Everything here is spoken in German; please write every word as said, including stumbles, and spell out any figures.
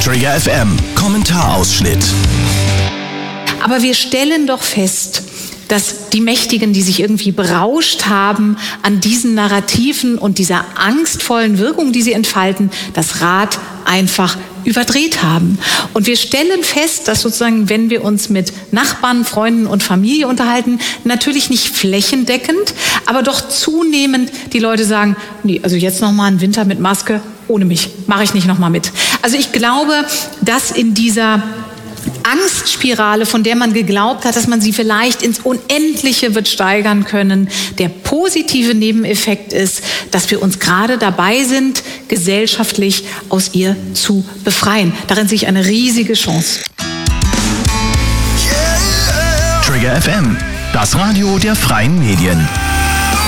Trigger F M, Kommentarausschnitt. Aber wir stellen doch fest, dass die Mächtigen, die sich irgendwie berauscht haben an diesen Narrativen und dieser angstvollen Wirkung, die sie entfalten, das Rad einfach überdreht haben. Und wir stellen fest, dass sozusagen, wenn wir uns mit Nachbarn, Freunden und Familie unterhalten, natürlich nicht flächendeckend, aber doch zunehmend die Leute sagen, nee, also jetzt noch mal einen Winter mit Maske, ohne mich, mache ich nicht noch mal mit. Also ich glaube, dass in dieser Angstspirale, von der man geglaubt hat, dass man sie vielleicht ins Unendliche wird steigern können, der positive Nebeneffekt ist, dass wir uns gerade dabei sind, gesellschaftlich aus ihr zu befreien. Darin sehe ich eine riesige Chance. Trigger F M, das Radio der freien Medien.